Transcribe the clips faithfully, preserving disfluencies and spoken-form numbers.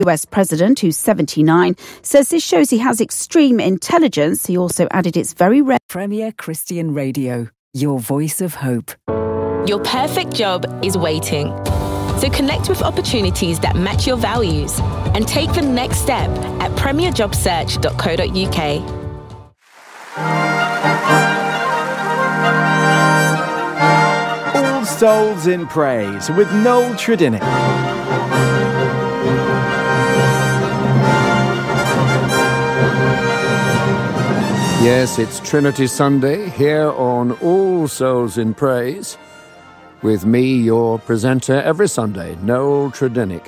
U S president, who's seventy-nine, says this shows he has extreme intelligence. He also added it's very rare. Premier Christian Radio, your voice of hope. Your perfect job is waiting. So connect with opportunities that match your values and take the next step at premier job search dot co dot uk. All Souls in Praise with Noel Tredinnick. Yes, it's Trinity Sunday here on All Souls in Praise with me, your presenter every Sunday, Noel Tredinnick.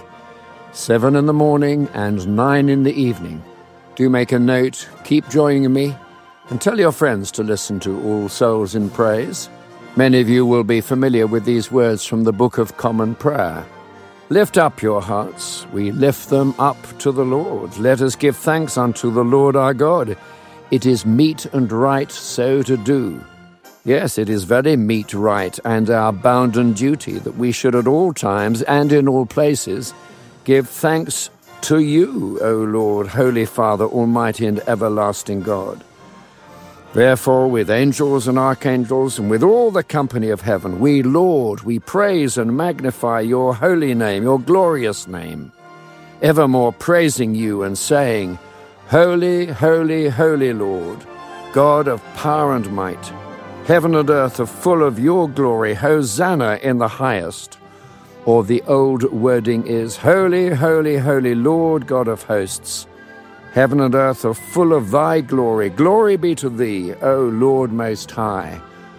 Seven in the morning and nine in the evening. Do make a note, keep joining me, and tell your friends to listen to All Souls in Praise. Many of you will be familiar with these words from the Book of Common Prayer. Lift up your hearts, we lift them up to the Lord. Let us give thanks unto the Lord our God. It is meet and right so to do. Yes, it is very meet, right, and our bounden duty that we should at all times and in all places give thanks to you, O Lord, Holy Father, Almighty and everlasting God. Therefore, with angels and archangels and with all the company of heaven, we, Lord, we praise and magnify your holy name, your glorious name, evermore praising you and saying, Holy, holy, holy Lord, God of power and might, heaven and earth are full of your glory, Hosanna in the highest. Or the old wording is, Holy, holy, holy Lord God of hosts, heaven and earth are full of thy glory. Glory be to thee, O Lord Most High.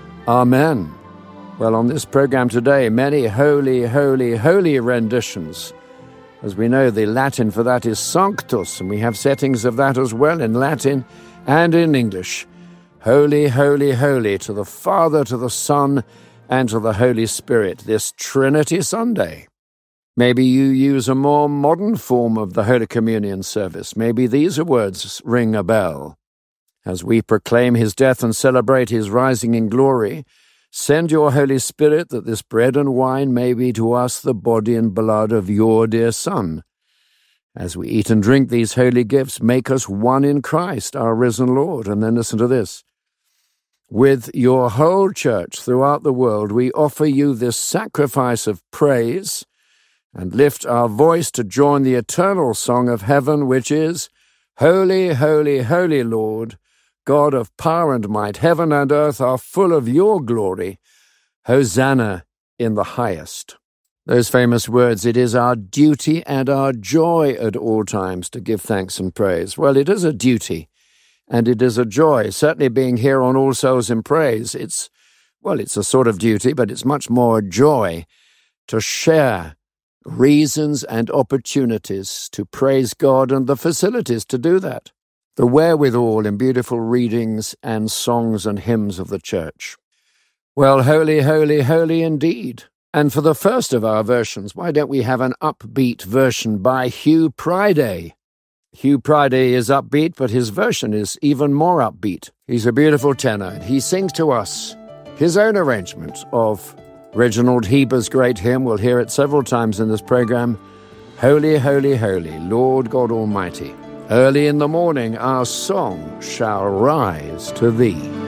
Amen. Well, on this program today, many holy, holy, holy renditions. As we know, the Latin for that is Sanctus, and we have settings of that as well in Latin and in English. Holy, holy, holy to the Father, to the Son, and to the Holy Spirit, this Trinity Sunday. Maybe you use a more modern form of the Holy Communion service. Maybe these words ring a bell. As we proclaim his death and celebrate his rising in glory, send your Holy Spirit that this bread and wine may be to us the body and blood of your dear Son. As we eat and drink these holy gifts, make us one in Christ, our risen Lord. And then listen to this. With your whole church throughout the world, we offer you this sacrifice of praise and lift our voice to join the eternal song of heaven, which is, Holy, holy, holy Lord, God of power and might, heaven and earth are full of your glory. Hosanna in the highest. Those famous words, it is our duty and our joy at all times to give thanks and praise. Well, it is a duty, and it is a joy. Certainly being here on All Souls in Praise, it's, well, it's a sort of duty, but it's much more a joy to share reasons and opportunities to praise God and the facilities to do that. The wherewithal in beautiful readings and songs and hymns of the church. Well, holy, holy, holy indeed. And for the first of our versions, why don't we have an upbeat version by Hugh Priday? Hugh Priday is upbeat, but his version is even more upbeat. He's a beautiful tenor, and he sings to us his own arrangement of Reginald Heber's great hymn. We'll hear it several times in this program. Holy, holy, holy, Lord God Almighty. Early in the morning our song shall rise to thee.